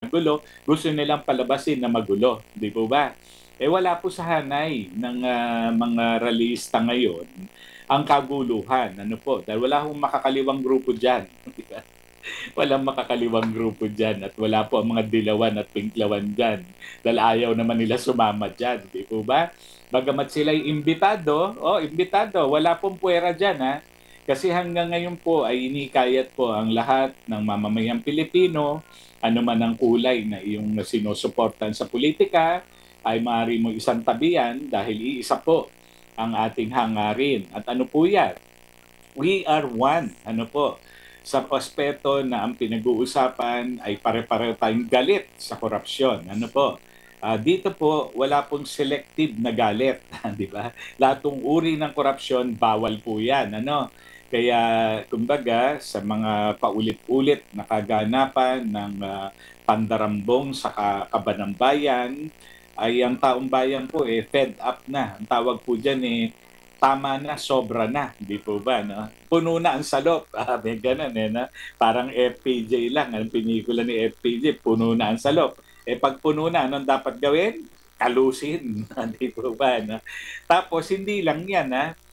gulo, gusto nilang palabasin na magulo, di po ba? Wala po sa hanay ng mga rallyista ngayon ang kaguluhan. Ano po? Dahil wala hong makakaliwang grupo dyan. Di ba? Walang makakaliwang grupo dyan at wala po ang mga dilawan at pinklawan dyan dahil ayaw naman nila sumama dyan, di po ba? Bagamat sila'y imbitado, imbitado, wala pong puwera dyan ha. Kasi hanggang ngayon po ay inikayat po ang lahat ng mamamayang Pilipino, ano man ang kulay na iyong sinusuportan sa politika, ay maaari mo isang tabihan dahil iisa po ang ating hangarin. At ano po yan? We are one. Ano po? Sa aspeto na ang pinag-uusapan ay pare-pareho tayong galit sa korupsyon. Ano po? Dito po, wala pong selective na galit. Di ba? Lahat ng uri ng korupsyon, bawal po yan. Ano? Kaya, kumbaga, sa mga paulit-ulit na kaganapan ng pandarambong sa kaban ng bayan, ay ang taong bayan po fed up na. Ang tawag po dyan tama na, sobra na, di po ba? No? Puno na ang salop. May ganun na? Parang FPJ lang, ang pelikula ni FPJ, puno na ang salop. Pag puno na, anong dapat gawin? Kalusin, di po ba? No? Tapos, hindi lang yan,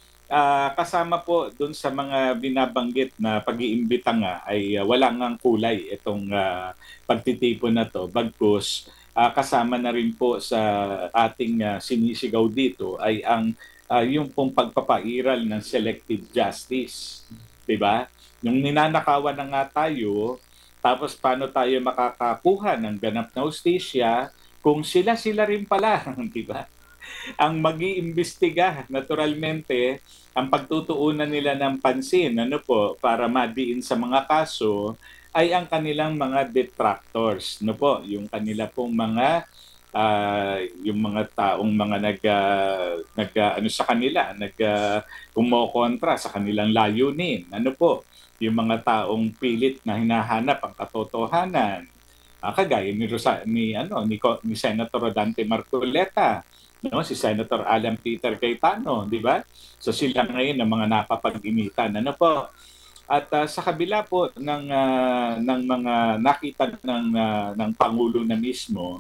kasama po dun sa mga binabanggit na pag-iimbita nga ay wala ngang kulay itong pagtitipon na to. Bagkus, kasama na rin po sa ating sinisigaw dito ay ang yung pong pagpapairal ng selective justice. 'Di ba? Yung ninanakawan na nga tayo, tapos paano tayo makakakuha ng ganap na hustisya kung sila-sila rin pala, 'di ba? Ang mag-iimbestiga, naturalmente, ang pagtutuunan nila ng pansin, ano po, para madiin sa mga kaso, ay ang kanilang mga detractors, no po, yung kanila pong mga yung mga taong mga ano sa kanila, kumokontra sa kanilang layunin. Ano po, yung mga taong pilit na hinahanap ang katotohanan. Kagaya ni Senator Dante Marcoleta, no, si Senator Alan Peter Cayetano, di ba? So sila ngayon ang mga napapag-imitan. Ano po? At sa kabila po ng mga nakita ng pangulo na mismo,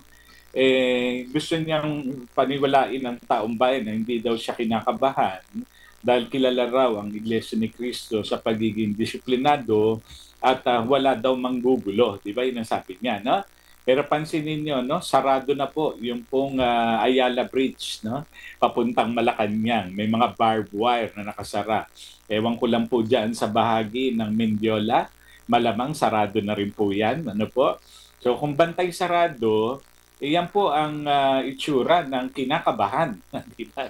gusto niyang paniwalain ng taong bayan na hindi daw siya kinakabahan dahil kilala raw ang Iglesia ni Cristo sa pagiging disiplinado at wala daw manggugulo. Di ba? Yun ang sabi niya, no? Pero pansinin niyo, no, sarado na po yung pong Ayala Bridge, no, papuntang Malacanang. May mga barbed wire na nakasara. Ewan ko lang po dyan sa bahagi ng Mendiola, malamang sarado na rin po yan. Ano po? So kung bantay sarado, yan po ang itsura ng kinakabahan. Di ba?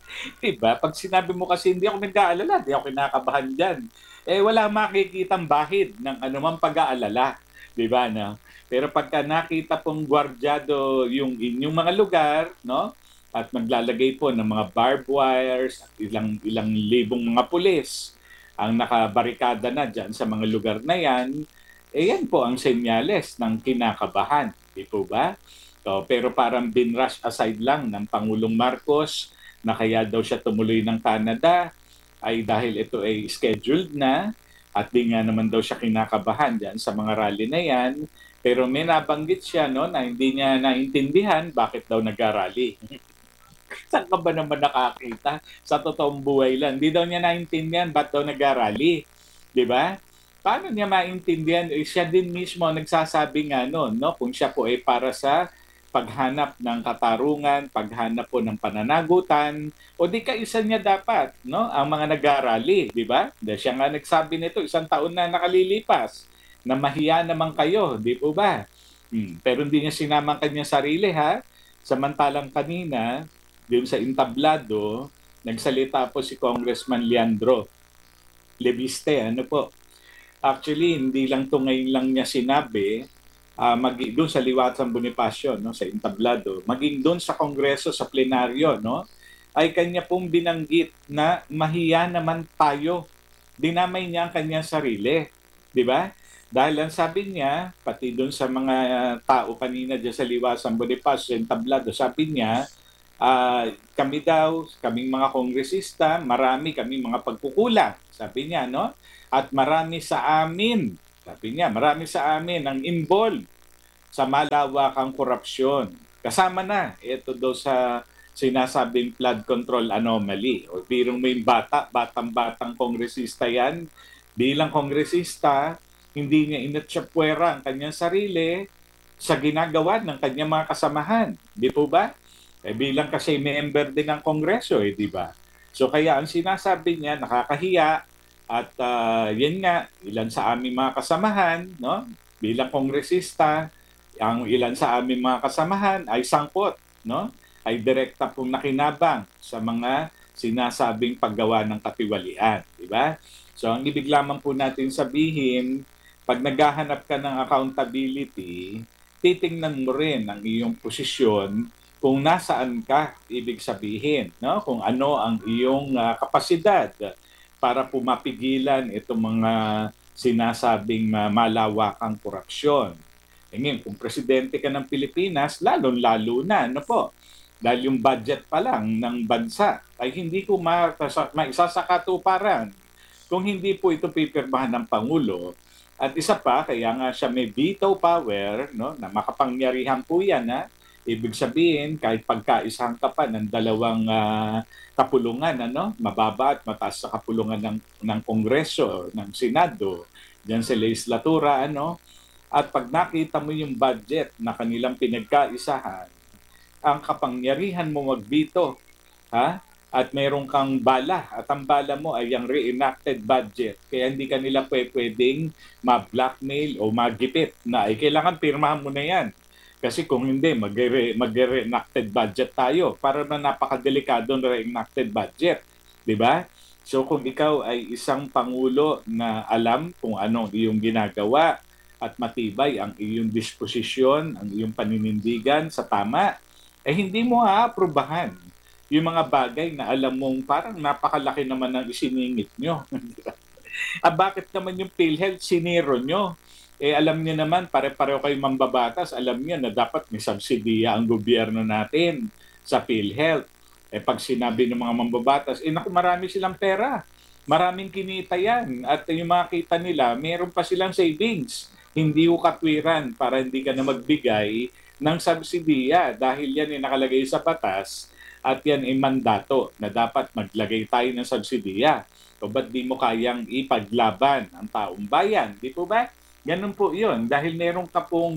Diba? Pag sinabi mo kasi hindi ako nag-aalala, hindi ako kinakabahan dyan. Wala makikitang bahid ng anumang pag-aalala. Diba? No? Pero pagka nakita pong gwardyado yung inyong mga lugar, no? At maglalagay po ng mga barbed wires at ilang libong mga pulis ang nakabarikada na dyan sa mga lugar na yan, yan po ang senyales ng kinakabahan. Di po ba? So, pero parang binrush aside lang ng Pangulong Marcos na kaya daw siya tumuloy ng Canada ay dahil ito ay scheduled na at di nga naman daw siya kinakabahan dyan sa mga rally na yan. Pero may nabanggit siya no, na hindi niya naintindihan bakit daw nag-rally. Saan ka ba naman nakakita? Sa totoong buhay lang. Hindi daw niya naintindihan ba't daw nag-rally. Di ba? Paano niya maintindihan? Siya din mismo nagsasabi nga noon, no? Kung siya po ay para sa paghanap ng katarungan, paghanap po ng pananagutan, o di kaisa niya dapat, no? Ang mga nag-arali, di ba? Dahil siya nga nagsabi nito, 1 taon na nakalilipas, na mahiya naman kayo, di po ba? Pero hindi niya sinama ang kanyang sarili, ha? Samantalang kanina, doon sa entablado, nagsalita po si Congressman Leandro Leviste, ano po? Actually, hindi lang to ngayon lang niya sinabi, doon sa Liwatan Bonifacio, no, sa entablado, maging doon sa Kongreso, sa plenaryo, no, ay kanya pong binanggit na mahiya naman tayo. Dinamay niya ang kanyang sarili. Di ba? Dahil ang sabi niya, pati doon sa mga tao kanina dyan sa Liwatan Bonifacio, sa entablado, sabi niya, kami daw, kaming mga kongresista, marami kaming mga pagkukulang. Sabi niya, no? At marami sa amin, sabi niya, marami sa amin ang involved sa malawakang korupsyon. Kasama na ito daw sa sinasabing flood control anomaly. O birong may batang-batang kongresista yan. Bilang kongresista, hindi niya inatsapwera ang kanyang sarili sa ginagawa ng kanyang mga kasamahan. Di po ba? Bilang kasi member din ng Kongreso, di ba? So kaya ang sinasabi niya, nakakahiya at yan nga, ilan sa aming mga kasamahan, no? Bilang kongresista, ang ilan sa aming mga kasamahan ay sangkot, no? Ay direkta pong nakinabang sa mga sinasabing paggawa ng katiwalian, di ba? So ang ibig lamang po natin sabihin, pag naghahanap ka ng accountability, titingnan mo rin ang iyong posisyon kung nasaan ka, ibig sabihin, no? Kung ano ang iyong kapasidad para pumapigilan itong mga sinasabing malawakang korupsyon. Ngayon, kung presidente ka ng Pilipinas, lalong-lalo na, ano po, dahil yung budget pa lang ng bansa ay hindi ko maisasakatuparan kung hindi po ito pipirmahan ng Pangulo. At isa pa, kaya nga siya may veto power, no, na makapangyarihan po yan, ha? Ibig sabihin, kahit pagkaisahan ka pa ng dalawang kapulungan, ano, mababa at mataas sa kapulungan ng Kongreso, ng Senado, dyan sa legislatura, ano, at pag nakita mo yung budget na kanilang pinagkaisahan, ang kapangyarihan mo mag-veto, ha? At meron kang bala, at ang bala mo ay yung reenacted budget. Kaya hindi ka nila pwedeng ma-blackmail o magipit na ay kailangan pirmahan mo na yan. Kasi kung hindi, mag-reenacted budget tayo para na napakadelikado ng reenacted budget. Di ba? So kung ikaw ay isang pangulo na alam kung ano iyong ginagawa at matibay ang iyong disposisyon, ang iyong paninindigan sa tama, eh hindi mo aaprubahan yung mga bagay na alam mong parang napakalaki naman ang isiningit nyo. Bakit naman yung PhilHealth siniro nyo? Alam niyo naman, pare-pareho kayo mambabatas, alam niyo na dapat may subsidiya ang gobyerno natin sa PhilHealth. Pag sinabi ng mga mambabatas, naku, marami silang pera. Maraming kinita yan. At yung mga kita nila, meron pa silang savings. Hindi ko katwiran para hindi ka na magbigay ng subsidiya dahil yan ay nakalagay sa batas at yan ay mandato na dapat maglagay tayo ng subsidiya. O ba't di mo kayang ipaglaban ang taong bayan? Di po ba? Ganun po yun. Dahil meron ka pong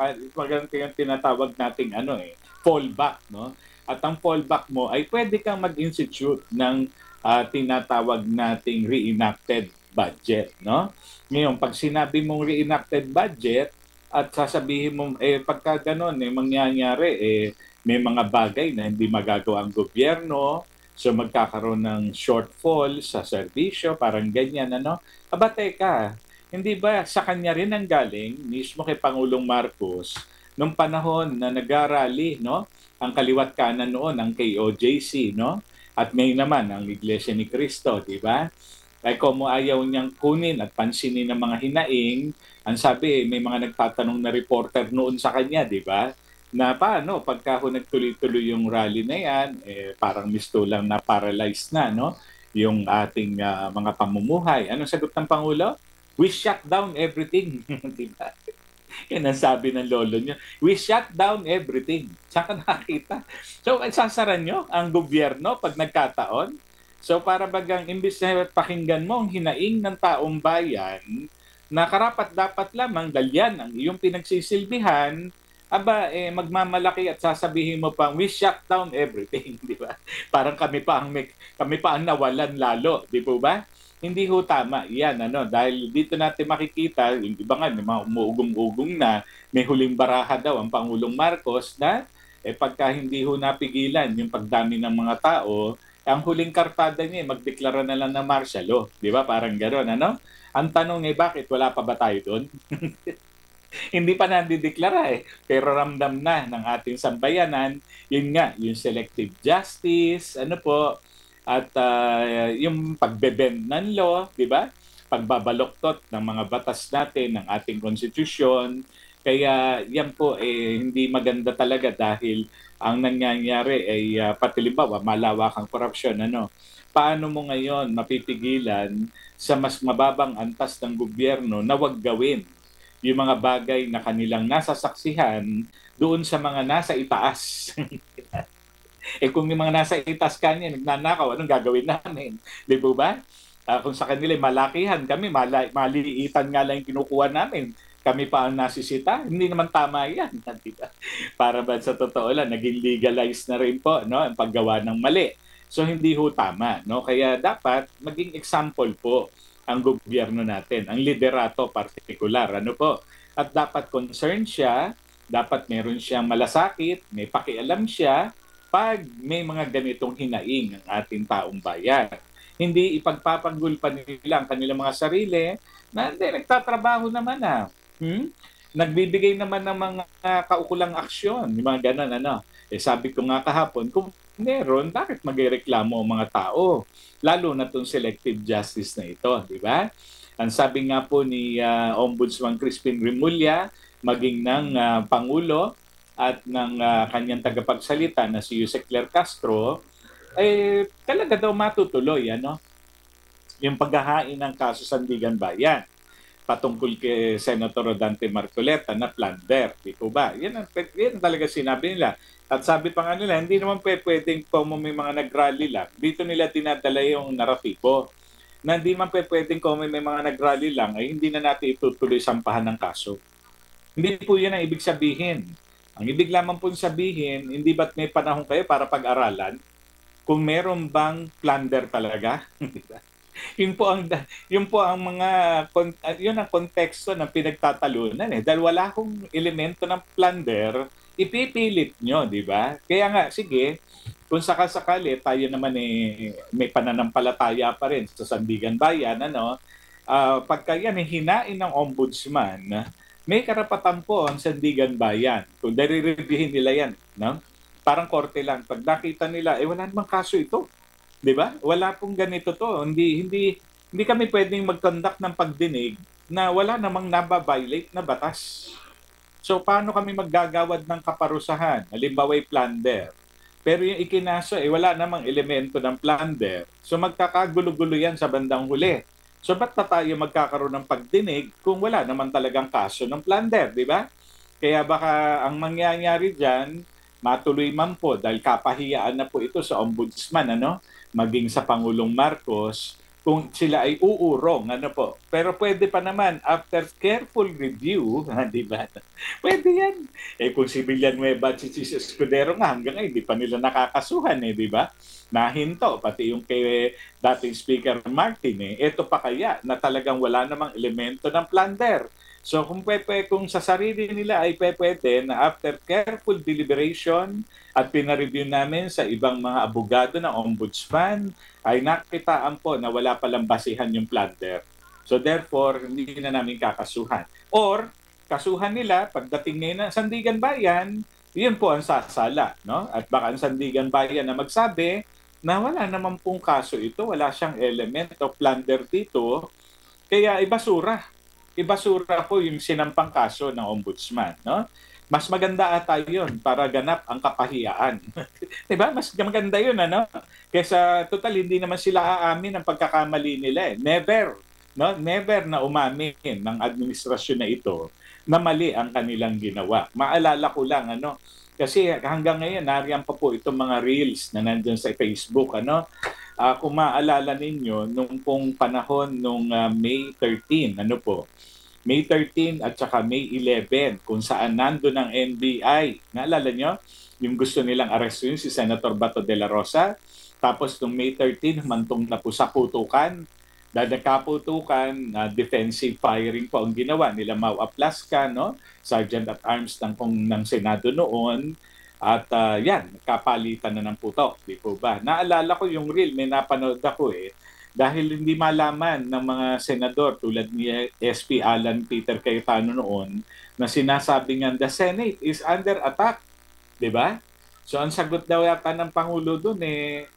tinatawag nating fallback. No? At ang fallback mo ay pwede kang mag-institute ng tinatawag nating reenacted budget. No? Ngayon, pag sinabi mong reenacted budget at sasabihin mo, pagka ganun, mangyayari, may mga bagay na hindi magagawa ang gobyerno, so magkakaroon ng shortfall sa serbisyo, parang ganyan, ano? Aba, teka, hindi ba sa kanya rin ang galing, mismo kay Pangulong Marcos, nung panahon na nag-arally, no? Ang kaliwat kanan noon, ang KOJC, no? At ngayon naman, ang Iglesia ni Cristo, di ba? Kaya kung ayaw niyang kunin at pansinin ng mga hinaing, ang sabi, may mga nagtatanong na reporter noon sa kanya, di ba? Na paano, pagka nagtuloy-tuloy yung rally na yan, parang misto lang na paralyzed na, no? Yung ating mga pamumuhay. Anong sagot ng Pangulo? We shut down everything. Di ba? Yan ang sabi ng lolo niyo. We shut down everything. Saan ka nakakita? So, sasara nyo ang gobyerno pag nagkataon? So, para bagang imbis na pakinggan mo ang hinaing ng taong bayan na karapat-dapat lamang dalyan ang iyong pinagsisilbihan, magmamalaki at sasabihin mo pang, we shut down everything, di ba? Parang kami pa ang nawalan lalo, di po ba? Hindi ho tama yan, dahil dito natin makikita, yung iba nga, may mga umuugong-ugong na, may huling baraha daw ang Pangulong Marcos na, pagka hindi ho napigilan yung pagdami ng mga tao, ang huling kartada niya, magdeklara na lang ng martial law. Di ba? Parang gano'n, ano? Ang tanong bakit wala pa ba tayo doon? Hindi pa nandideklara pero ramdam na ng ating sambayanan, yun nga, yung selective justice, at yung pagbebend ng law, di ba? Pagbabaloktot ng mga batas natin, ng ating konstitusyon. Kaya yan po hindi maganda talaga dahil ang nangyayari ay patilimbawa malawakang korupsyon. Paano mo ngayon mapipigilan sa mas mababang antas ng gobyerno na wag gawin yung mga bagay na kanilang nasasaksihan doon sa mga nasa itaas. Kung yung mga nasa itaas kanya nagnanakaw, anong gagawin namin? Di ba? Kung sa kanila malakihan, kami maliitan nga lang yung kinukuha namin. Kami pa ang nasisita, hindi naman tama yan. Diba? Para ba sa totoo lang, naging legalized na rin po no, ang paggawa ng mali. So hindi ho tama. No? Kaya dapat maging example po ang gobyerno natin, ang liderato partikular. Ano po? At dapat concerned siya, dapat meron siyang malasakit, may pakialam siya pag may mga ganitong hinaing ang ating taong bayan. Hindi ipagpapanggol pa nila ang kanilang mga sarili na hindi, nagtatrabaho naman na. Nagbibigay naman ng mga kaukulang aksyon, yung mga ganun, ano. Sabi ko nga kahapon, kung meron, bakit magreklamo ang mga tao? Lalo na itong selective justice na ito, di ba? Ang sabi nga po ni Ombudsman Crispin Remulla, maging ng Pangulo at ng kanyang tagapagsalita na si Yusek Claire Castro, talaga daw matutuloy yung paghahain ng kaso Sandigan Bayan patungkol kay Senator Rodante Marcoleta na plunder. Di po ba? Yan talaga sinabi nila. At sabi pa nga nila, hindi naman pwedeng kung may mga nag-rally lang. Dito nila dinadala yung naratibo na hindi man pwedeng kung may mga nag-rally lang ay hindi na natin itutuloy sampahan ng kaso. Hindi po yun ang ibig sabihin. Ang ibig lamang po sabihin, hindi ba't may panahon kayo para pag-aralan kung meron bang plunder talaga? Yun po ang mga yun ang konteksto ng pinagtatalunan dahil wala akong elemento ng plunder, ipipilit nyo, di ba? Kaya nga sige, kung sakasakali tayo naman may pananampalataya pa rin sa Sandigan Bayan, pagka yan hinain ng ombudsman, may karapatan po ang Sandigan Bayan kung nare-reviewin nila yan, no? Parang korte lang, pag nakita nila wala namang kaso ito. 'Di ba? Wala pong ganito to. Hindi kami pwedeng mag-conduct ng pagdinig na wala namang naba-violate na batas. So paano kami maggagawad ng kaparusahan? Halimbawa plunder. Pero yung ikinaso wala namang elemento ng plunder. So magkakagulo-gulo yan sa bandang huli. So ba't pa tayo magkakaroon ng pagdinig kung wala naman talagang kaso ng plunder, di ba? Kaya baka ang mangyayari diyan, matuloy man po dahil kapahiyaan na po ito sa ombudsman, maging sa Pangulong Marcos, kung sila ay uurong, Pero pwede pa naman, after careful review, di ba? Pwede yan. Kung si Villanueva at si Chis Escudero nga, hanggang ngayon, di pa nila nakakasuhan, di ba? Nahinto, pati yung kay dating Speaker Martin, ito pa kaya na talagang wala namang elemento ng plunder. So kung sa sarili nila ay pwede na after careful deliberation at pinareview namin sa ibang mga abogado ng ombudsman, ay nakitaan po na wala palang basihan yung plunder. So therefore, hindi na namin kakasuhan. Or, kasuhan nila, pagdating ngayon ng Sandigan Bayan, yun po ang sasala. No? At baka ang Sandigan Bayan na magsabi na wala naman pong kaso ito, wala siyang element o plunder dito, kaya ibasura po yung sinampang kaso ng ombudsman, no? Mas maganda ata yun para ganap ang kapahiyaan. Diba? Mas maganda yun, Kesa total, hindi naman sila aamin ng pagkakamali nila. Never, no? Never na umamin ng administrasyon na ito na mali ang kanilang ginawa. Maalala ko lang, kasi hanggang ngayon, nariyan pa po itong mga reels na nandyan sa Facebook, kung maalala ninyo, nung pong panahon nung May 13, May 13 at saka May 11, kung saan nandun ang NBI. Naalala nyo? Yung gusto nilang arrestuin si Senator Bato de la Rosa. Tapos nung May 13, mantong na po sa putukan. Dahil nagkaputukan, defensive firing po ang ginawa nila Mau Aplasca, Sergeant at Arms ng Senado noon. At kapalitan na ng putok, di po ba? Naalala ko yung reel, may napanood ako dahil hindi malaman ng mga senador tulad ni SP Alan Peter Cayetano noon na sinasabi nga the Senate is under attack, di ba? So ang sagot daw yata ng Pangulo doon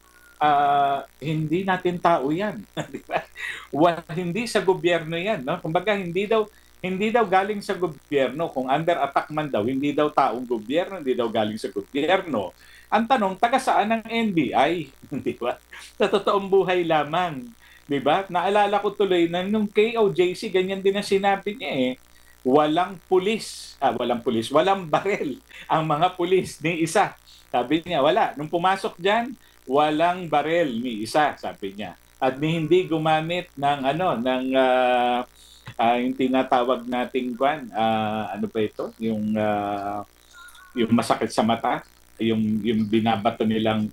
hindi natin tao yan, di ba? Hindi sa gobyerno yan, Kumbaga hindi daw galing sa gobyerno. Kung under attack man daw, hindi daw taong gobyerno, hindi daw galing sa gobyerno. Ang tanong, taga saan ang NBI? Di ba? Sa totoong buhay lamang. Di ba? Naalala ko tuloy na nung KOJC, ganyan din ang sinabi niya walang barel ang mga pulis ni isa. Sabi niya, wala. Nung pumasok diyan, walang barel ni isa, sabi niya. At hindi gumamit ng yung tinatawag nating ano ba ito? Yung masakit sa mata, yung binabato nilang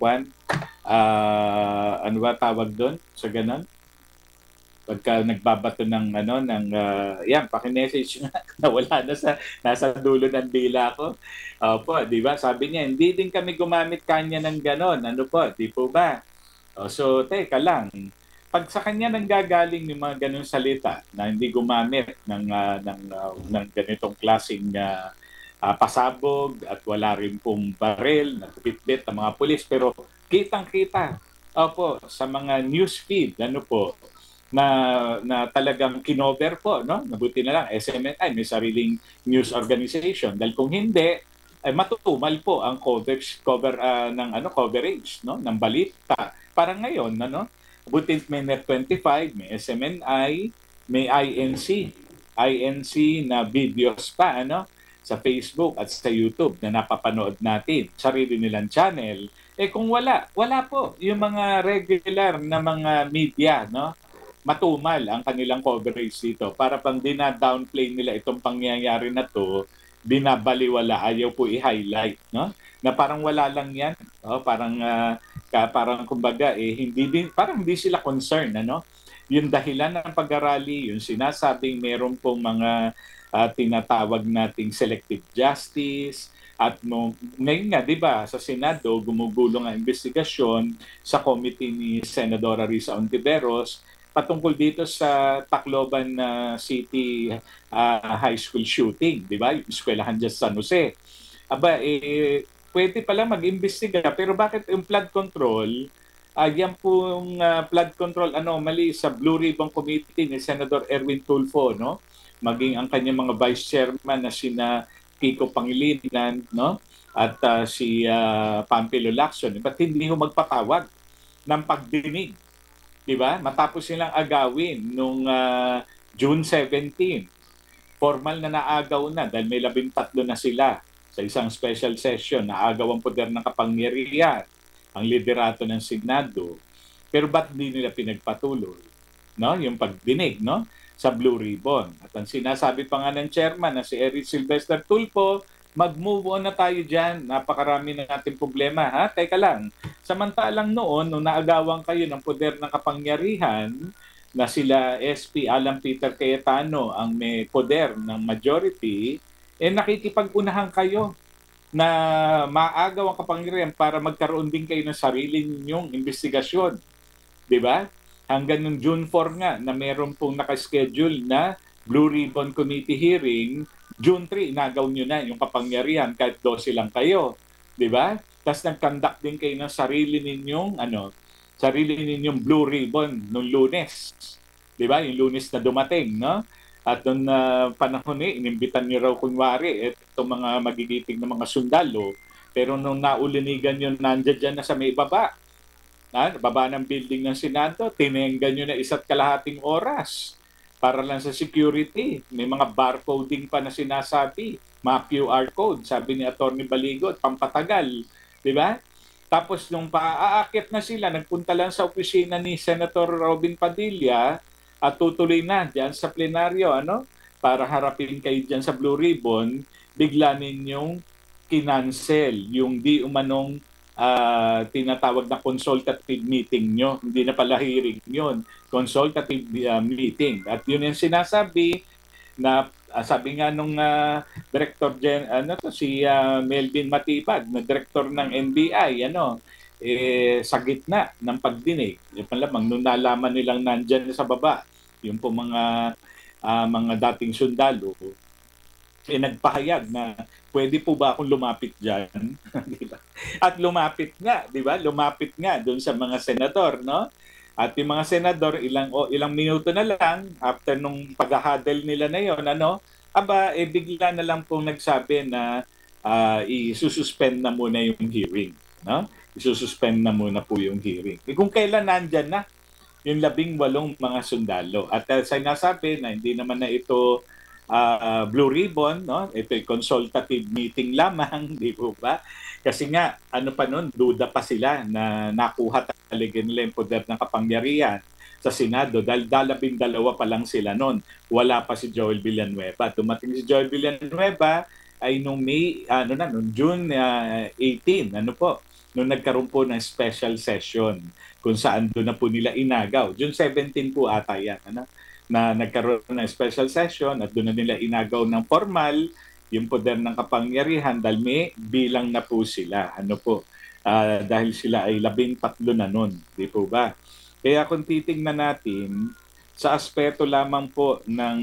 ano ba tawag doon sa ganun? Pagka nagbabato yan, paki-message nga, nawala na nasa dulo ng dila ko. Opo, di ba? Sabi niya, hindi din kami gumamit kanya ng ganon. Ano po, di po ba? So, teka lang. Pag sa kanya nanggagaling yung mga ganun salita na hindi gumamit ng ganitong klaseng pasabog at wala rin pong baril na bitbit ng mga pulis, pero kitang-kita opo sa mga news feed na talagang kinover po, no? Nabuti na lang SMNI may sariling news organization, dahil kung hindi ay matutumal po ang coverage, no, ng balita. Parang ngayon, buti may Net25, may SMNI, may INC na videos pa, sa Facebook at sa YouTube na napapanood natin, sarili nilang channel. Kung wala po yung mga regular na mga media, no? Matumal ang kanilang coverage dito. Para pang dina-downplay nila itong pangyayari na to, binabaliwala, ayaw po i-highlight, no? Na parang wala lang yan. Parang kumbaga parang hindi sila concerned, yung dahilan ng pag-arali, yung sinasabing meron pong mga tinatawag nating selective justice, at ngayon nga, di ba, sa Senado, gumugulo ang investigasyon sa committee ni Senadora Risa Ontiveros patungkol dito sa Tacloban City High School shooting, di ba? Yung eskwelahan dyan sa San Jose. Pwede pala mag-imbestiga, pero bakit yung flood control, yan pong flood control anomaly sa Blue Ribbon Committee ni Senator Erwin Tulfo, no? Maging ang kanyang mga vice chairman na sina Kiko Pangilinan, no? At si Pampilo Lacson, ba't hindi ho magpatawag ng pagdinig, di ba? Matapos nilang agawin nung June 17, formal na naagaw na dahil may 13 na sila sa isang special session, naagaw ang poder ng kapangyarihan, ang liderato ng Senado. Pero ba't hindi nila pinagpatuloy, no? Yung pagdinig, no? Sa Blue Ribbon. At ang sinasabi pa nga ng chairman na si Eric Sylvester Tulfo, mag-move on na tayo dyan. Napakarami na natin problema. Teka lang. Samantalang noon, nung naagawan kayo ng poder ng kapangyarihan, na sila SP Alan Peter Cayetano ang may poder ng majority, nakikipag-unahan kayo na maagaw ang kapangyarihan para magkaroon din kayo ng sarili ninyong investigasyon. Di ba? Hanggang nung June 4 nga na meron pong nakaschedule na Blue Ribbon Committee hearing, June 3, inagaw nyo na yung kapangyarihan kahit 12 lang kayo. Di ba? Tapos nag-conduct din kayo ng sarili ninyong Blue Ribbon nung Lunes. Di ba? Yung Lunes na dumating, no? At nung panahon inimbitan nyo raw kunwari itong mga magigiting na mga sundalo, pero nung naulinigan yun, nandiyan dyan na sa may baba. Baba ng building ng Senado, tinenggan nyo na 1.5 oras para lang sa security. May mga barcoding pa na sinasabi, mga QR code, sabi ni Atty. Baligot, pampatagal. Di ba? Tapos nung paaakit na sila, nagpunta lang sa opisina ni Senator Robin Padilla at tutuloy na dyan sa plenaryo, para harapin kayo dyan sa Blue Ribbon, bigla ninyong kinancel yung di umanong tinatawag na consultative meeting nyo. Hindi na pala hearing yun. Consultative meeting. At yun yung sinasabi na sabi nga nung Director si Melvin Matibag, na Director ng NBI, sa gitna ng pagdinig. Yung malamang nung nalaman nilang nandyan sa baba, yung po mga dating sundalo, nagpahayag na pwede po ba akong lumapit dyan? Diba? At lumapit nga, di ba? Lumapit nga doon sa mga senador, no? At yung mga senador, ilang minuto na lang, after nung pag-huddle nila na yun, bigla na lang pong nagsabi na isususpend na muna yung hearing. No? Isususpend na muna po yung hearing. Kung kailan nandyan na yung 18 mga sundalo. At sinasabi na hindi naman na ito Blue Ribbon, no? Ito'y consultative meeting lamang, di po ba? Kasi nga, ano pa nun, duda pa sila na nakuha talaga nila yung poder ng kapangyarihan sa Senado dahil 12 pa lang sila noon. Wala pa si Joel Villanueva. Dumating si Joel Villanueva ay nung nung June 18, ano po, nung nagkaroon po ng special session kung saan doon na po nila inagaw. June 17 po ata yan, ano? Na nagkaroon ng special session at doon na nila inagaw ng formal yung poder ng kapangyarihan dahil may bilang na po sila. Ano po, dahil sila ay 13 na nun, di po ba? Kaya kung titingnan natin, sa aspeto lamang po ng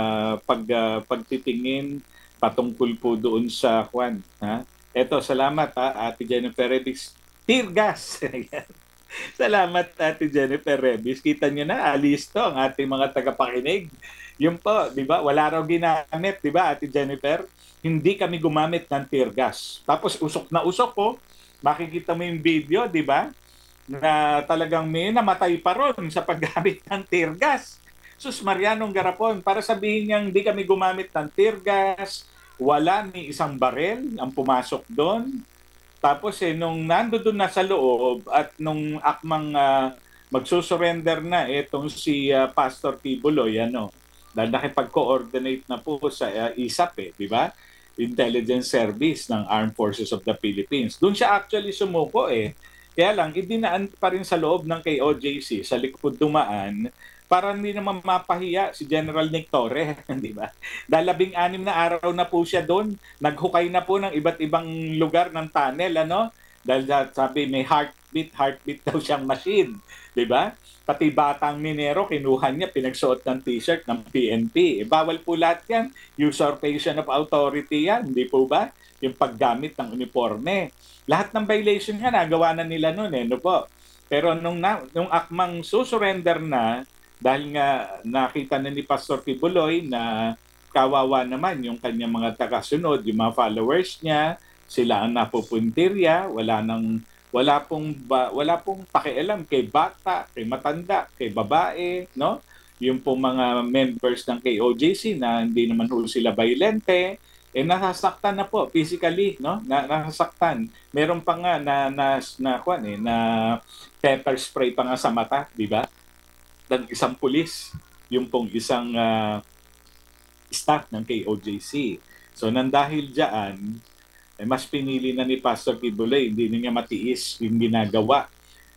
pagtitingin patungkol po doon sa Juan. Ha? Eto, salamat Ate Jennifer Redix. Tear gas! Salamat, Ate Jennifer Rebis. Kita niyo na, alisto ang ating mga tagapakinig. Yun po, di ba? Wala raw ginamit, di ba, Ate Jennifer? Hindi kami gumamit ng tear gas. Tapos usok na usok po. Makikita mo yung video, di ba? Na talagang may namatay pa ron sa paggamit ng tear gas. Sus Marianong Garapon, para sabihin niyang hindi kami gumamit ng tear gas, wala ni isang barel ang pumasok doon. Tapos nung nandoon na sa loob at nung akmang magsusurrender na itong si Pastor Tibuloy, dahil nakipag-coordinate na po sa ISAP, di ba? Intelligence Service ng Armed Forces of the Philippines. Doon siya actually sumuko Kaya lang, idinaan pa rin sa loob ng KOJC, sa likod dumaan, para hindi naman mapahiya si General Nick Torre, di ba? Dahil 16 na araw na po siya doon, naghukay na po ng iba't ibang lugar ng tunnel, Dahil sabi may heartbeat daw siyang machine, di ba? Pati batang minero, kinuha niya, pinagsuot ng t-shirt ng PNP. Bawal po lahat yan. Usurpation of authority yan, hindi po ba? Yung paggamit ng uniforme. Lahat ng violation nga, nagawa na nila noon, no po? Pero nung akmang susurrender na, dahil nga nakita na ni Pastor Tibuloy na kawawa naman yung kanyang mga tagasunod, yung mga followers niya, sila ang napupuntirya, wala pong pakialam kay bata, kay matanda, kay babae, no? Yung pong mga members ng KOJC na hindi naman ho sila violente, nasasaktan na po physically, no? Nasasaktan. Meron pa nga na pepper spray pa nga sa mata, di ba? Ng isang pulis, yung pong isang staff ng KOJC. So nang dahil diyan, mas pinili na ni Pastor Tibuloy, hindi niya matiis yung ginagawa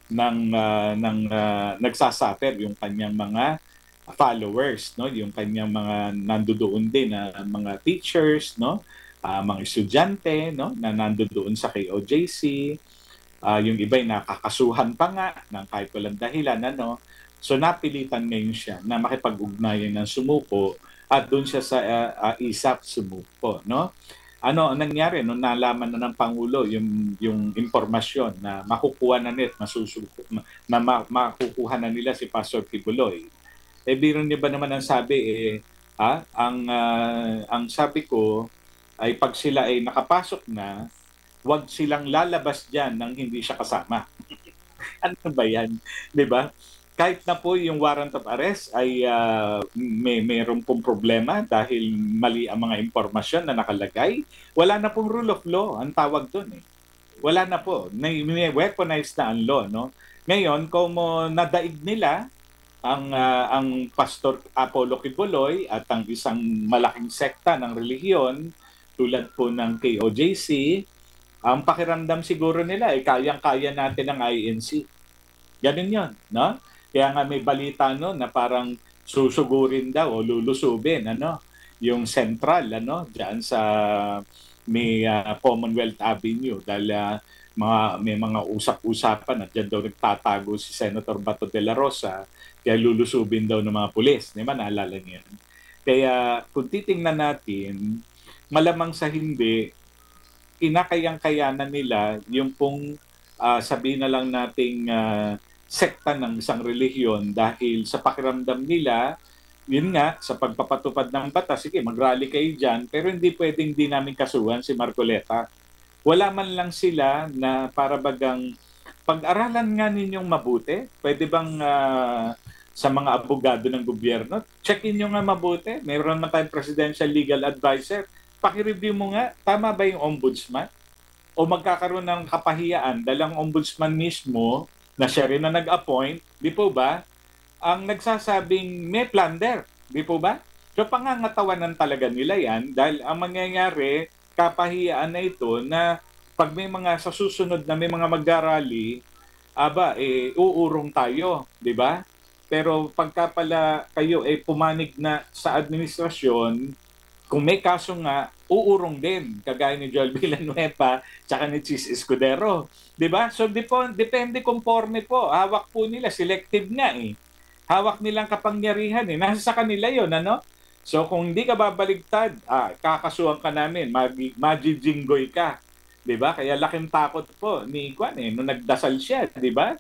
ng nagsasaper yung kanyang mga followers, no? Yung kanyang mga nandoon din na mga teachers, no? Mga estudyante, no? Na nandoon sa KOJC. Yung iba'y nakakasuhan pa nga ng kahit walang dahilan, So napilitan ngayon siya na makipag-ugnayan ng sumuko at doon siya sa ISAP sumuko, no? Ano ang nangyari nung nalaman na ng Pangulo yung impormasyon na makukuha na makukuha na nila si Pastor Tibuloy. Biro niya ba naman ang sabi ang sabi ko ay pag sila ay nakapasok na, wag silang lalabas diyan nang hindi siya kasama. Ano ba 'yan, 'di ba? Kahit na po yung warrant of arrest ay mayroon pong problema dahil mali ang mga impormasyon na nakalagay, wala na pong rule of law ang tawag doon Wala na po. Weaponized na ang law, no? Ngayon, kung nadaig nila ang Pastor Apollo Kibuloy at ang isang malaking sekta ng relihiyon tulad po ng KOJC, ang pakiramdam siguro nila ay kayang-kaya natin ang INC. Ganun 'yon, no? Kaya nga may balita na parang susugurin daw o lulusubin yung Central diyan sa may Commonwealth Avenue dahil may mga usap-usapan na diyan daw nagtatago si Senator Bato de la Rosa kaya lulusubin daw ng mga pulis. Di ba naalala niyo? Kaya kung titingnan natin, malamang sa hindi, kinakayang-kayanan nila yung pong sabihin na lang nating sekta ng isang relihiyon dahil sa pakiramdam nila, yun nga, sa pagpapatupad ng batas, sige, mag-rally kayo dyan, pero hindi pwedeng di namin kasuhan si Marcoleta. Wala man lang sila na para bagang pag-aralan nga ninyong mabuti, pwede bang sa mga abogado ng gobyerno. Check-in nyo nga mabuti. Mayroon naman tayong presidential legal advisor. Paki-review mo nga, tama ba yung ombudsman? O magkakaroon ng kapahiyaan dahil ang ombudsman mismo, na siya rin na nag-appoint, di po ba, ang nagsasabing may plunder, di po ba? So pangangatawanan talaga nila yan dahil ang mangyayari, kapahiyaan na ito na pag may mga sa susunod na may mga mag-rally, uurong tayo, di ba? Pero pagka pala kayo pumanig na sa administrasyon, kung may kaso nga, uurong din, kagaya ni Joel Villanueva tsaka ni Chis Escudero. Di ba? So depende conforme po. Hawak po nila, selective nga eh. Hawak nilang kapangyarihan eh. Nasa sa kanila yon, ano? So kung hindi ka babaligtad, kakasuhan ka namin, majijinggoy ka. 'Di ba? Kaya laking takot po ni Kwan nung nagdasal siya, 'di ba?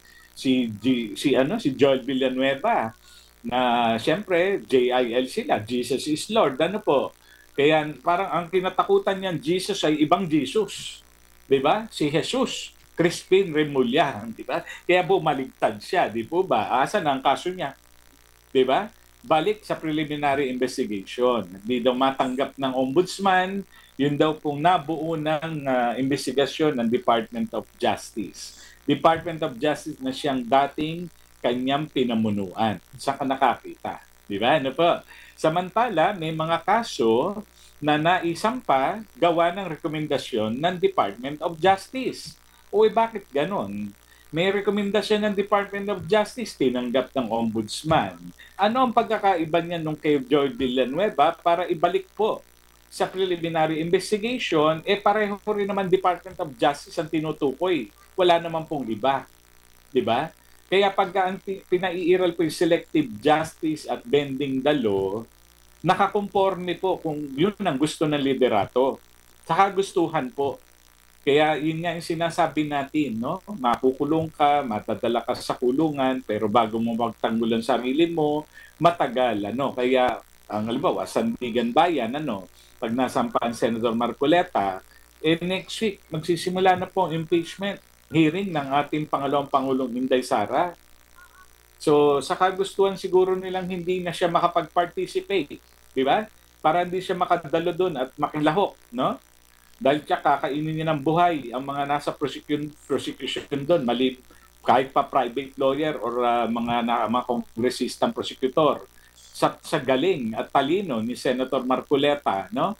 Si Joel Villanueva na siyempre JIL sila, Jesus is Lord, ano po. Kaya parang ang kinatakutan niyan Jesus ay ibang Jesus. 'Di ba? Si Jesus, Crispin Remulla, 'di ba? Kaya bumaligtad siya, 'di po ba? Asan ang kaso niya? 'Di ba? Balik sa preliminary investigation. Hindi daw matanggap ng ombudsman, yun daw pong nabuo ng investigasyon ng Department of Justice. Department of Justice na siyang dating kanyang pinamunuan. Saan ka nakakita? Di ba? Ano po? Samantala, may mga kaso na naisampa gawa ng rekomendasyon ng Department of Justice. O bakit ganon? May rekomendasyon ng Department of Justice, tinanggap ng Ombudsman. Ano ang pagkakaiba niya nung kay Joel Villanueva para ibalik po sa preliminary investigation, pareho rin naman Department of Justice ang tinutukoy. Wala naman pong iba. Di ba? Kaya pagka pinaiiral po yung selective justice at bending the law, nakakonforme po kung yun ang gusto ng liderato. Saka gustuhan po. Kaya yun nga yung sinasabi natin, no? Makukulong ka, matadala ka sa kulungan, pero bago mo magtanggol ang sarili mo, matagal, ano? Kaya, ang halimbawa, Sandigan Bayan, ano? Pag nasampaan Senator Marcoleta, next week, magsisimula na po ang impeachment hearing ng ating pangalawang Pangulong Inday Sara. So, sa kagustuhan siguro nilang hindi na siya makapag-participate, di ba? Para hindi siya makadalo doon at makilahok, no? Dahil kakainin niya ng buhay ang mga nasa prosecution doon, kahit pa private lawyer or mga kongresistang prosecutor. Sa galing at talino ni Senator Marcoleta, no?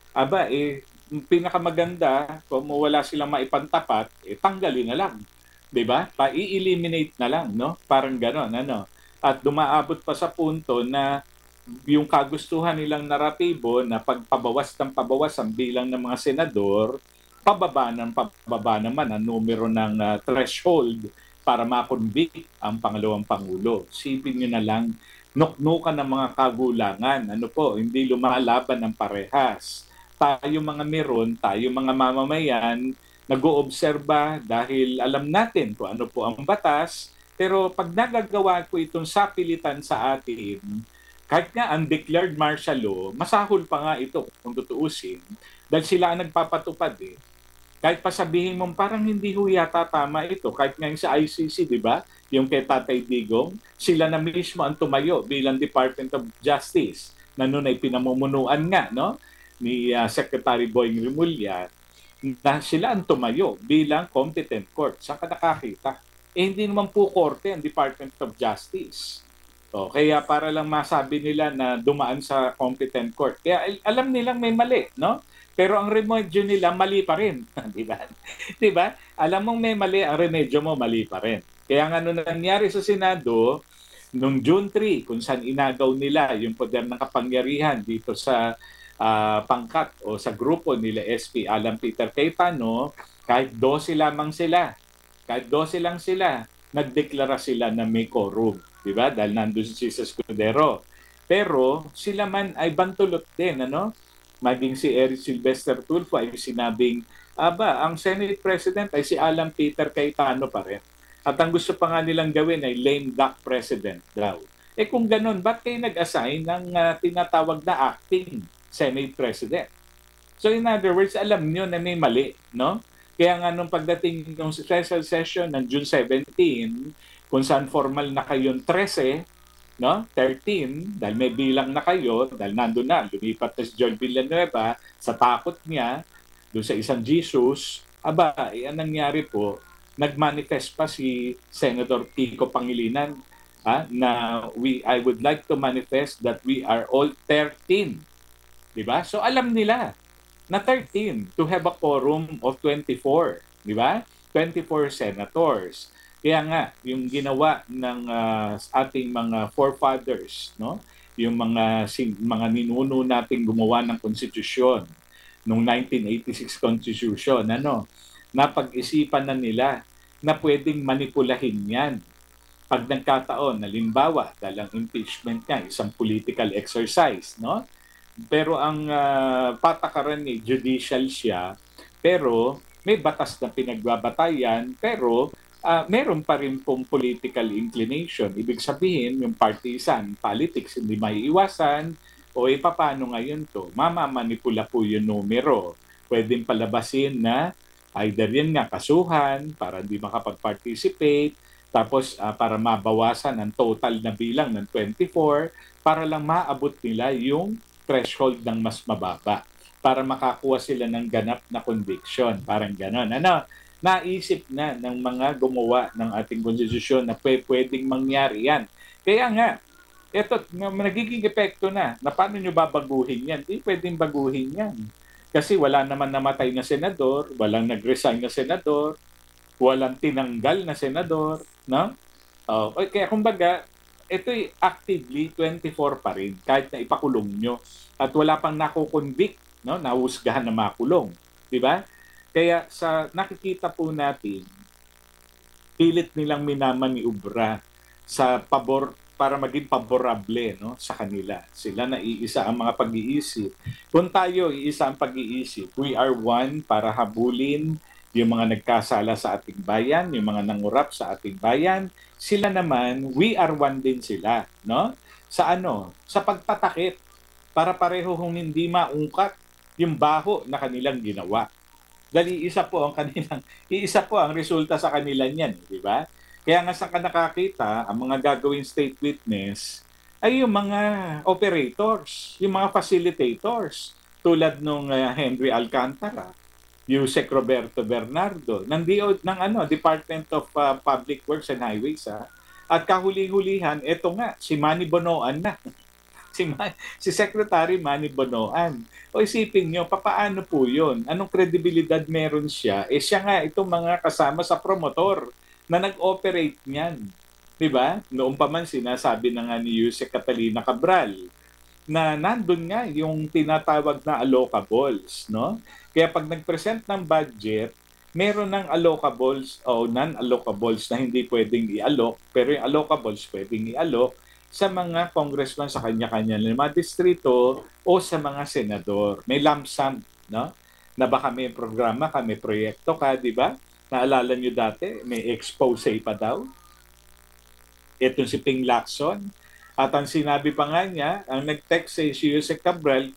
Pinakamaganda, kung wala silang maipantapat, tanggalin na lang. 'Di ba? Pa-eliminate na lang, no? Parang gano'n, ano? At dumaabot pa sa punto na yung kagustuhan nilang naratibo na pagpabawas ng pabawas ang bilang ng mga senador, pababa naman ang numero ng threshold para makonvict ang pangalawang Pangulo. Sipin nyo na lang, nuknukan ng mga kagulangan. Ano po, hindi lumalaban ng parehas. Tayo mga meron, tayo mga mamamayan, nag-oobserba dahil alam natin kung ano po ang batas, pero pag nagagawa ko itong sapilitan sa atin, kahit nga undeclared martial law, masahol pa nga ito kung tutuusin dahil sila ang nagpapatupad eh. Kahit pa sabihin mong parang hindi ho yata tama ito, kahit nga sa ICC, di ba? Yung kay Tatay Digong, sila na mismo ang tumayo bilang Department of Justice na noon ay pinamumunuan nga, no? Ni Secretary Boying Remulla, na sila ang tumayo bilang competent court. Saan ka nakakita? Hindi naman po korte ang Department of Justice. Kaya para lang masabi nila na dumaan sa competent court. Kaya alam nilang may mali, no? Pero ang remedyo nila mali pa rin, di ba? Di ba? Alam mong may mali, ang remedyo mo mali pa rin. Kaya nga nung nangyari sa Senado, noong June 3, kung saan inagaw nila yung poder ng kapangyarihan dito sa pangkat o sa grupo nila SP Alan Peter Cayetano, kahit 12 lamang sila, kahit 12 lang sila, nagdeklara sila na may quorum. Diba? Dahil nandun si Escudero. Pero sila man ay bantulot din, ano? Maging si Eric Silvestre Tulfo ay sinabing, ang Senate President ay si Alan Peter Cayetano pa rin. At ang gusto pa nga nilang gawin ay lame duck president daw. Kung ganun, ba't kayo nag-assign ng tinatawag na acting Senate President? So in other words, alam nyo na may mali, no? Kaya nga nung pagdating ng special session ng June 17, kung saan formal na kayong 13, no? 13, dahil may bilang na kayo, dahil nandun na, lumipat na si John Villanueva sa takot niya, doon sa isang Jesus, ang nangyari po, nagmanifest pa si Senator Kiko Pangilinan na I would like to manifest that we are all 13. Di ba? So alam nila na 13 to have a quorum of 24. Di ba? 24 senators. Kaya nga, yung ginawa ng ating mga forefathers, no? Yung mga ninuno nating gumawa ng konstitusyon, nung 1986 Constitution, napag-isipan na nila na pwedeng manipulahin yan. Pag nagkataon, halimbawa, dahil ang impeachment niya, isang political exercise, no? Pero ang patakaran ni judicial siya, pero may batas na pinagbabatayan, pero meron pa rin pong political inclination. Ibig sabihin, yung partisan politics hindi maiiwasan, o paano ngayon to? Mamamanipula po yung numero. Pwedeng palabasin na either yan nga kasuhan para hindi makapag-participate, tapos para mabawasan ang total na bilang ng 24 para lang maabot nila yung threshold ng mas mababa para makakuha sila ng ganap na conviction. Parang ganon. Naisip na ng mga gumawa ng ating konstitusyon na pwedeng mangyari yan. Kaya nga, ito, nagiging epekto na paano nyo babaguhin yan? Hindi pwedeng baguhin yan. Kasi wala naman namatay na senador, walang nag-resign na senador, walang tinanggal na senador, no? Kaya kumbaga, ito'y actively 24 pa rin kahit na ipakulong nyo at wala pang nakukonvict, no? Nahusgahan na makulong, di ba? Kaya sa nakikita po natin, pilit nilang minamaniubra sa pabor para maging paborable, no, sa kanila. Sila na iisa ang mga pag-iisip. Kung tayo iisa ang pag-iisip, we are one para habulin yung mga nagkasala sa ating bayan, yung mga nangurap sa ating bayan. Sila naman, we are one din sila, no? Sa pagtatakip para pareho hong hindi maungkat yung baho na kanilang ginawa. Dahil iisa po ang resulta sa kanila niyan, di ba? Kaya nga sa nakakita, ang mga gagawing state witness ay yung mga operators, yung mga facilitators, tulad nung Henry Alcantara, Yusek Roberto Bernardo, ng Department of Public Works and Highways. At kahuli-hulihan, eto nga, si Manny Bonoan na. si Secretary Manny Bonoan. O isipin nyo, papaano po yun? Anong kredibilidad meron siya? Siya nga itong mga kasama sa promotor na nag-operate niyan. Diba? Noong pa man sinasabi na nga ni Yusek Catalina Cabral na nandun nga yung tinatawag na allocables, no? Kaya pag nag-present ng budget, meron ng allocables o non-allocables na hindi pwedeng i-allok, pero yung allocables pwedeng i-allok sa mga congressman sa kanya-kanya ng mga distrito o sa mga senador. May lump sum, no? Na baka may programa ka, may proyekto ka, di ba? Naalala nyo dati, may expose pa daw. Itong si Ping Lacson. At ang sinabi pa nga niya, ang nag-text si Yusek Cabral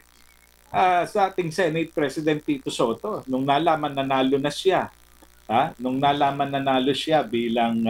sa ating Senate President Tito Soto nung nalaman na nalo na siya. Nung nalaman na nalo siya bilang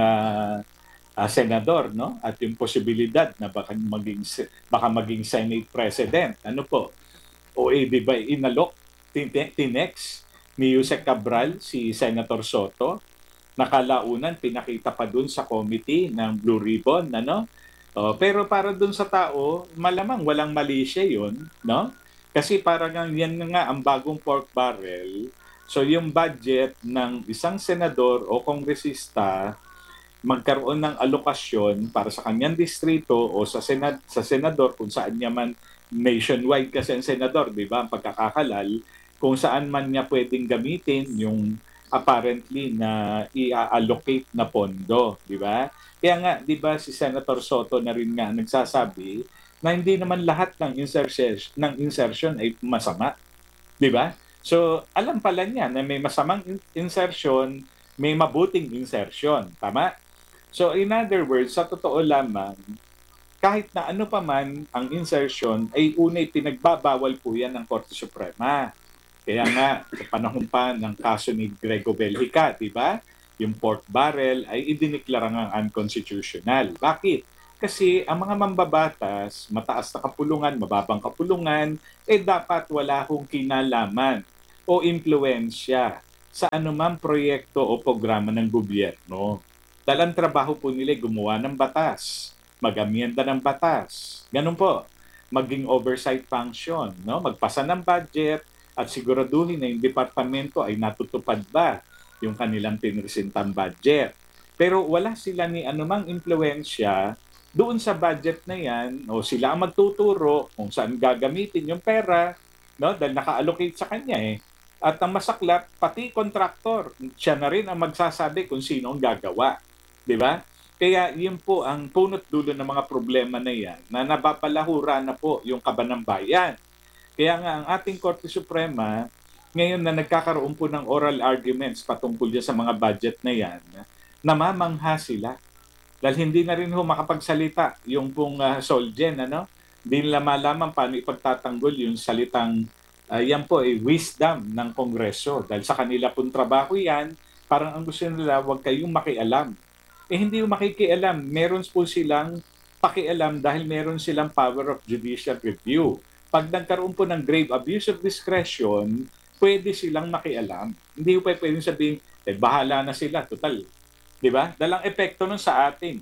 senador, no? At yung posibilidad na baka maging Senate President. Ano po? O di ba inalok, tinex ni Yusek Cabral si Senator Soto. Nakalaunan, pinakita pa dun sa committee ng Blue Ribbon, ano? Pero para dun sa tao, malamang walang mali siya yun, no? Kasi parang yan nga ang bagong pork barrel. So yung budget ng isang senador o kongresista magkaroon ng alokasyon para sa kanyang distrito o sa senador kung saan niya man nationwide kasi ang senador, di ba, ang pagkakakalal, kung saan man niya pwedeng gamitin yung apparently na i-allocate na pondo, di ba? Kaya nga, di ba, si Senator Soto na rin nga nagsasabi na hindi naman lahat ng insertion ay masama, di ba? So, alam pala niya na may masamang insertion, may mabuting insertion, tama? So, in other words, sa totoo lamang, kahit na ano pa man ang insertion, ay unay pinagbabawal po yan ng Korte Suprema. Kaya nga, sa panahon pa ng kaso ni Grego Belhica, di ba? Yung pork barrel ay idiniklara ng unconstitutional. Bakit? Kasi ang mga mambabatas, mataas na kapulungan, mababang kapulungan, dapat wala hong kinalaman o impluensya sa anumang proyekto o programa ng gobyerno. Dahil ang trabaho po nila ay gumawa ng batas, mag-amyenda ng batas. Ganun po, maging oversight function, no? Magpasa ng budget at siguraduhin na yung departamento ay natutupad ba yung kanilang pinresentang budget. Pero wala sila ni anumang impluensya doon sa budget na yan, o sila ang magtuturo kung saan gagamitin yung pera, no? Dahil naka-allocate sa kanya eh. At ang masaklap, pati contractor, siya na rin ang magsasabi kung sino ang gagawa. Di ba? Kaya yun po ang punot dulo ng mga problema na yan, na napapalahura na po yung kaban ng bayan. Kaya nga ang ating Korte Suprema, ngayon na nagkakaroon po ng oral arguments patungkol sa mga budget na yan, namamangha sila. Dahil hindi na rin ho makapagsalita yung pong Solgen, ano? Hindi nila malaman paano ipagtatanggol yung salitang yan po ay wisdom ng Kongreso. Dahil sa kanila pong trabaho yan, parang ang gusto nila, huwag kayong makialam. Hindi yung makikialam. Meron po silang pakialam dahil meron silang power of judicial review. Pag nagkaroon po ng grave abuse of discretion, pwede silang makialam. Hindi po pwedeng sabihin, bahala na sila, total. Di ba? Dalang epekto nun sa atin.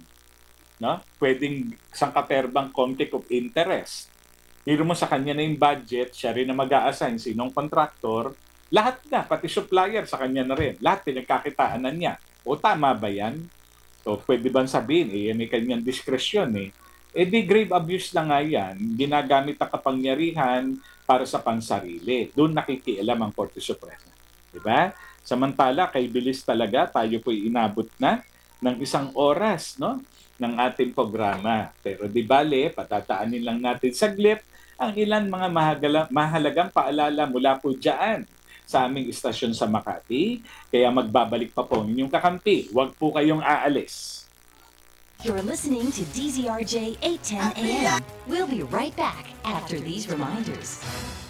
No? Pwedeng sangkaperbang conflict of interest. Hiro mo sa kanya na yung budget, siya rin na mag-a-assign sinong contractor, lahat na, pati supplier sa kanya na rin. Lahat pinagkakitaan na niya. O tama ba yan? So pwede bang sabihin, yan may kanyang diskresyon eh. Di grave abuse na nga yan, ginagamit ang kapangyarihan para sa pansarili. Doon nakikialam ang Korte Suprema. Diba? Samantala, kay bilis talaga, tayo po'y inabot na ng 1 oras, no? Ng ating programa. Pero di bale, patataanin lang natin saglit ang ilan mga mahalagang paalala mula po dyan sa aming istasyon sa Makati. Kaya magbabalik pa po inyong kakampi. Huwag po kayong aalis. You're listening to DZRJ 810 AM. We'll be right back after these reminders.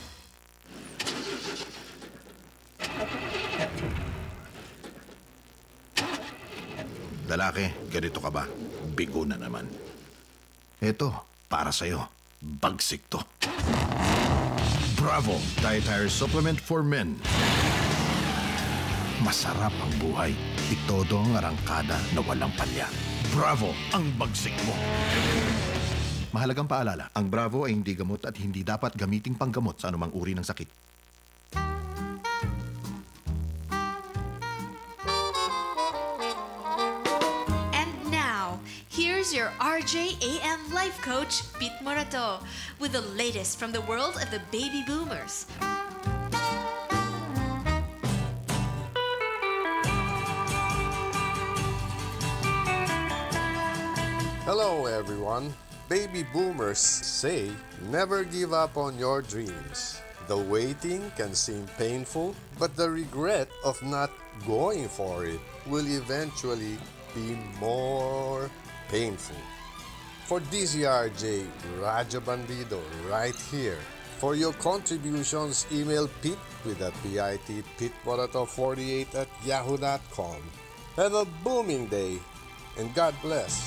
Lalaki, ganito ka ba? Bigo na naman. Eto, para sa'yo. Bagsik to. Bravo! Dietary Supplement for Men. Masarap ang buhay. Itodo ang arangkada na walang palya. Bravo! Ang bagsik mo. Mahalagang paalala, ang Bravo ay hindi gamot at hindi dapat gamiting panggamot sa anumang uri ng sakit. Here's your RJAM Life Coach, Pete Morato, with the latest from the world of the baby boomers. Hello everyone. Baby boomers say never give up on your dreams. The waiting can seem painful, but the regret of not going for it will eventually be more painful. For DZRJ, Radyo Bandido, right here. For your contributions, email Pete with a PIT, PeteMorato48@yahoo.com. Have a booming day, and God bless.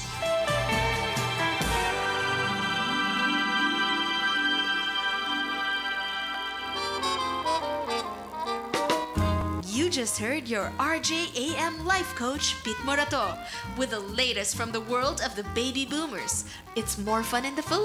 You just heard your RJAM Life Coach, Pete Morato, with the latest from the world of the baby boomers. It's more fun in the Philippines.